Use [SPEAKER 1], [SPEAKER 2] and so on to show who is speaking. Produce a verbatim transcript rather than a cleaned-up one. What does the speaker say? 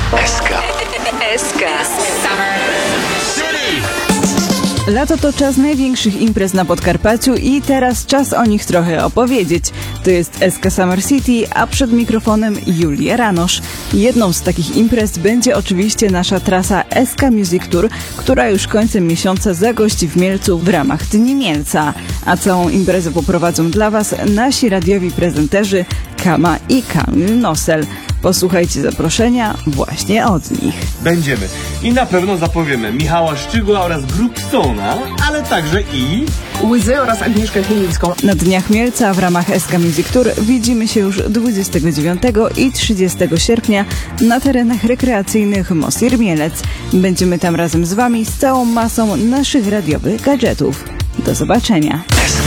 [SPEAKER 1] S K.
[SPEAKER 2] S K.
[SPEAKER 3] Lato to czas największych imprez na Podkarpaciu i teraz czas o nich trochę opowiedzieć. To jest S K Summer City, a przed mikrofonem Julia Ranosz. Jedną z takich imprez będzie oczywiście nasza trasa S K Music Tour, która już końcem miesiąca zagości w Mielcu w ramach Dni Mielca. A całą imprezę poprowadzą dla Was nasi radiowi prezenterzy Kama i Kamil Nosel. Posłuchajcie zaproszenia właśnie od nich.
[SPEAKER 4] Będziemy. I na pewno zapowiemy Michała Szczygła oraz Grupsona, ale także i...
[SPEAKER 5] Łzy oraz Agnieszkę Chmielnicką.
[SPEAKER 3] Na Dniach Mielca w ramach S K Music Tour widzimy się już dwudziestego dziewiątego i trzydziestego sierpnia na terenach rekreacyjnych Mosir Mielec. Będziemy tam razem z Wami z całą masą naszych radiowych gadżetów. Do zobaczenia.